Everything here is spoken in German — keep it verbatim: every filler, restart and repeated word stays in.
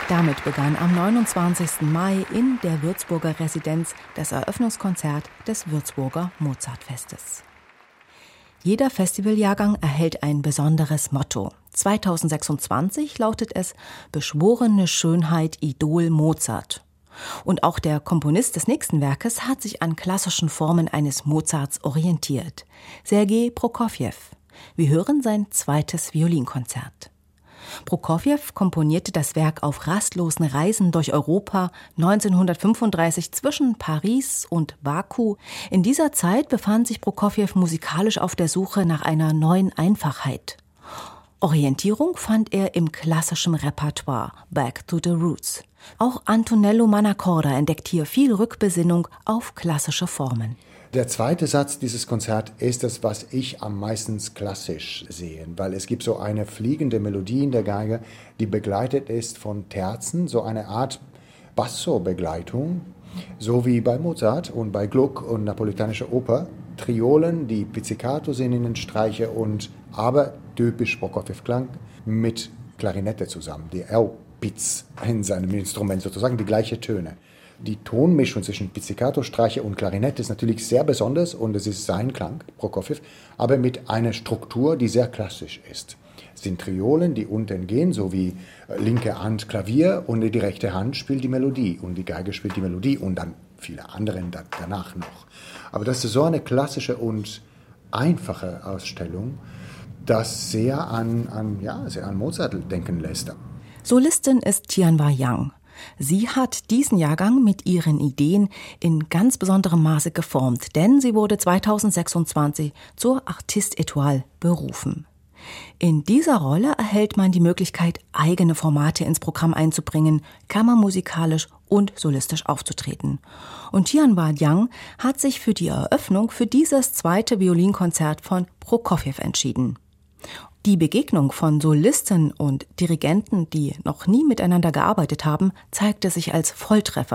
Damit begann am neunundzwanzigsten Mai in der Würzburger Residenz das Eröffnungskonzert des Würzburger Mozartfestes. Jeder Festivaljahrgang erhält ein besonderes Motto. zweitausendsechsundzwanzig lautet es »Beschworene Schönheit Idol Mozart«. Und auch der Komponist des nächsten Werkes hat sich an klassischen Formen eines Mozarts orientiert. Sergei Prokofjew. Wir hören sein zweites Violinkonzert. Prokofjew komponierte das Werk auf rastlosen Reisen durch Europa neunzehnhundertfünfunddreißig zwischen Paris und Baku. In dieser Zeit befand sich Prokofjew musikalisch auf der Suche nach einer neuen Einfachheit. Orientierung fand er im klassischen Repertoire, Back to the Roots. Auch Antonello Mannacorda entdeckt hier viel Rückbesinnung auf klassische Formen. Der zweite Satz dieses Konzerts ist das, was ich am meisten klassisch sehe, weil es gibt so eine fliegende Melodie in der Geige, die begleitet ist von Terzen, so eine Art Basso-Begleitung, so wie bei Mozart und bei Gluck und napolitanischer Oper. Triolen, die Pizzicato sind in den Streiche und aber typisch Prokofjew-Klang mit Klarinette zusammen, die L-Pizz in seinem Instrument sozusagen, die gleichen Töne. Die Tonmischung zwischen Pizzicato, Streicher und Klarinette ist natürlich sehr besonders und es ist sein Klang, Prokofjew, aber mit einer Struktur, die sehr klassisch ist. Es sind Triolen, die unten gehen, so wie linke Hand Klavier und die rechte Hand spielt die Melodie und die Geige spielt die Melodie und dann viele andere danach noch. Aber das ist so eine klassische und einfache Ausstellung, das sehr an, an, ja, sehr an Mozart denken lässt. Solistin ist Tianhua Yang. Sie hat diesen Jahrgang mit ihren Ideen in ganz besonderem Maße geformt, denn sie wurde zweitausendsechsundzwanzig zur Artiste Étoile berufen. In dieser Rolle erhält man die Möglichkeit, eigene Formate ins Programm einzubringen, kammermusikalisch und solistisch aufzutreten. Und Tianhua Yang hat sich für die Eröffnung für dieses zweite Violinkonzert von Prokofjew entschieden. Die Begegnung von Solisten und Dirigenten, die noch nie miteinander gearbeitet haben, zeigte sich als Volltreffer